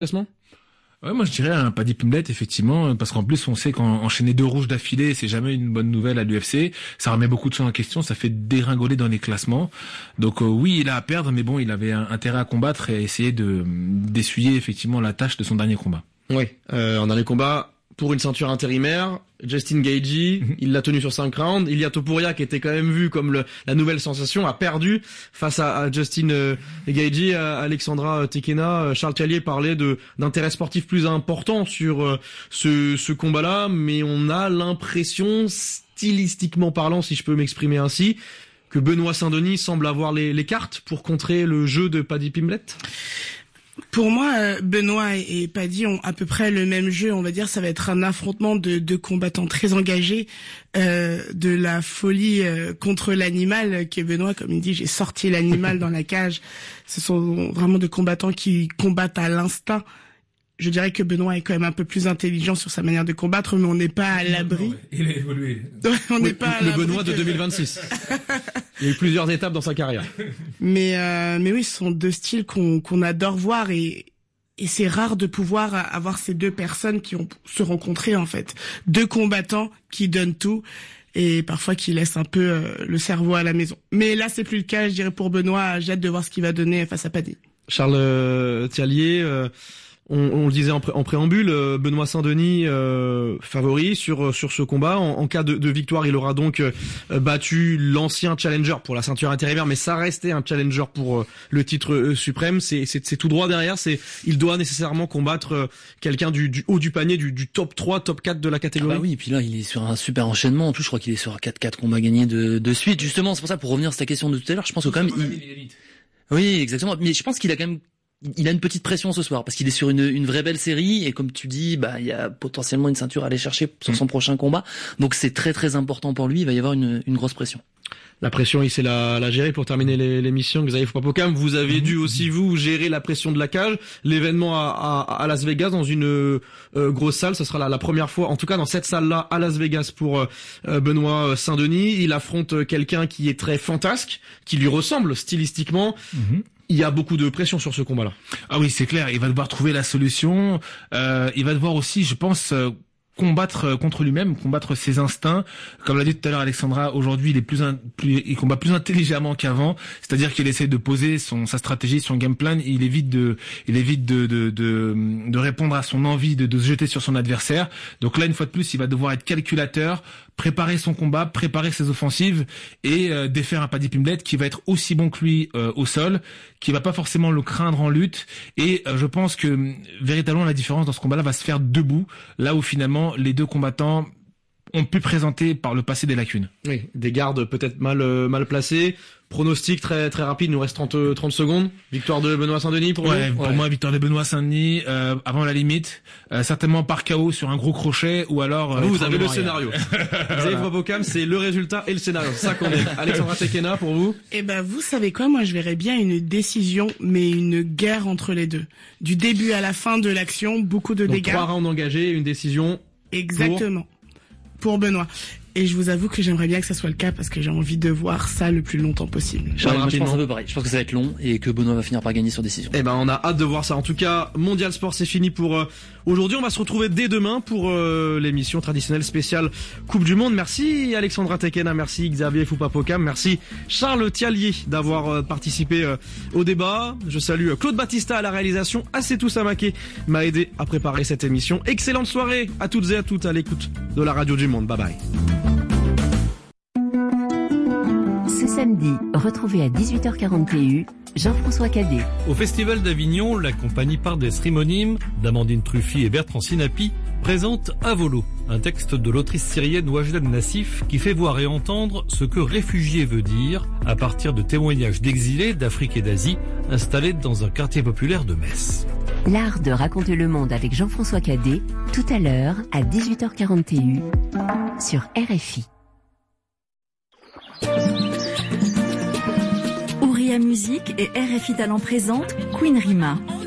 classement? Ouais, moi je dirais un Paddy Pimblett effectivement, parce qu'en plus on sait qu'enchaîner 2 rouges d'affilée, c'est jamais une bonne nouvelle à l'UFC. Ça remet beaucoup de choses en question, ça fait dégringoler dans les classements. Donc oui, il a à perdre, mais bon, il avait intérêt à combattre et essayer d'essuyer effectivement la tâche de son dernier combat. Oui, en dernier combat pour une ceinture intérimaire, Justin Gaethje, il l'a tenu sur 5 rounds. Ilia Topuria, qui était quand même vu comme la nouvelle sensation, a perdu face à Justin Gaethje. Alexandra Tekena, Charles Callier parlait d'intérêt sportif plus important sur ce combat-là, mais on a l'impression, stylistiquement parlant, si je peux m'exprimer ainsi, que Benoît Saint-Denis semble avoir les cartes pour contrer le jeu de Paddy Pimblett. Pour moi, Benoît et Paddy ont à peu près le même jeu. On va dire, ça va être un affrontement de combattants très engagés, de la folie contre l'animal. Que Benoît, comme il dit, j'ai sorti l'animal dans la cage. Ce sont vraiment des combattants qui combattent à l'instinct. Je dirais que Benoît est quand même un peu plus intelligent sur sa manière de combattre, mais on n'est pas à l'abri. Non, il a évolué. On n'est pas à le l'abri Benoît de 2026. Il y a eu plusieurs étapes dans sa carrière. Mais oui, ce sont deux styles qu'on adore voir et c'est rare de pouvoir avoir ces deux personnes qui ont se rencontrer en fait. Deux combattants qui donnent tout et parfois qui laissent un peu le cerveau à la maison. Mais là, c'est plus le cas, je dirais pour Benoît. J'ai hâte de voir ce qu'il va donner face à Paddy. Charles Thiallier, on le disait en préambule, Benoît Saint-Denis favori sur ce combat. En cas de victoire, il aura donc battu l'ancien challenger pour la ceinture intérimaire, mais ça restait un challenger pour le titre suprême. C'est tout droit derrière. Il doit nécessairement combattre quelqu'un du haut du panier, du top 3, top 4 de la catégorie. Ah bah oui, et puis là, il est sur un super enchaînement. En plus, je crois qu'il est sur 4 combats gagnés de suite. Justement, c'est pour ça, pour revenir à ta question de tout à l'heure, je pense que quand même... Oui, exactement. Mais je pense qu'il a quand même... Il a une petite pression ce soir parce qu'il est sur une vraie belle série et comme tu dis, il y a potentiellement une ceinture à aller chercher sur son prochain combat. Donc c'est très très important pour lui. Il va y avoir une grosse pression. La pression, il sait la gérer pour terminer l'émission. Xavier Foupapokam, vous avez dû aussi vous gérer la pression de la cage. L'événement à Las Vegas dans une grosse salle, ce sera la première fois, en tout cas dans cette salle-là à Las Vegas pour Benoît Saint-Denis. Il affronte quelqu'un qui est très fantasque, qui lui ressemble stylistiquement. Il y a beaucoup de pression sur ce combat-là. Ah oui, c'est clair. Il va devoir trouver la solution. Il va devoir aussi, je pense, combattre contre lui-même, combattre ses instincts. Comme l'a dit tout à l'heure Alexandra, aujourd'hui il combat plus intelligemment qu'avant. C'est-à-dire qu'il essaie de poser sa stratégie, son game plan. Il évite de répondre à son envie de se jeter sur son adversaire. Donc là, une fois de plus, il va devoir être calculateur, préparer son combat, préparer ses offensives et défaire un Paddy Pimblett qui va être aussi bon que lui au sol, qui va pas forcément le craindre en lutte. Et je pense que véritablement la différence dans ce combat-là va se faire debout, là où finalement les deux combattants ont pu présenter par le passé des lacunes. Oui, des gardes peut-être mal placés. Pronostic très très rapide, il nous reste 30 secondes. Victoire de Benoît Saint-Denis pour vous. Pour moi, victoire de Benoît Saint-Denis avant la limite, certainement par KO sur un gros crochet ou alors vous avez le scénario. Xavier Foupapokam, c'est le résultat et le scénario, c'est ça qu'on est. Alexandra Tekena pour vous. Eh ben vous savez quoi, moi je verrais bien une décision mais une guerre entre les deux. Du début à la fin de l'action, beaucoup de dégâts. 3 rounds engagés, une décision. Exactement. Pour Benoît. Et je vous avoue que j'aimerais bien que ça soit le cas parce que j'ai envie de voir ça le plus longtemps possible. Je pense un peu pareil. Je pense que ça va être long et que Benoît va finir par gagner sur décision. Eh ben, on a hâte de voir ça. En tout cas, Mondial Sport, c'est fini pour aujourd'hui. On va se retrouver dès demain pour l'émission traditionnelle spéciale Coupe du Monde. Merci Alexandra Tekena, merci Xavier Foupapokam, merci Charles Thiallier d'avoir participé au débat. Je salue Claude Battista à la réalisation. Assetou Samake m'a aidé à préparer cette émission. Excellente soirée à toutes et à toutes à l'écoute de la radio du Monde. Bye bye. Ce samedi, retrouvez à 18h40 TU Jean-François Cadet. Au Festival d'Avignon, la compagnie Pardes Rimonim d'Amandine Truffi et Bertrand Sinapi présente Avolo, un texte de l'autrice syrienne Wajda Nassif qui fait voir et entendre ce que réfugié veut dire à partir de témoignages d'exilés d'Afrique et d'Asie installés dans un quartier populaire de Metz. L'art de raconter le monde avec Jean-François Cadet, tout à l'heure à 18h40 TU sur RFI. Ouria Musique et RFI Talent présente Queen Rima.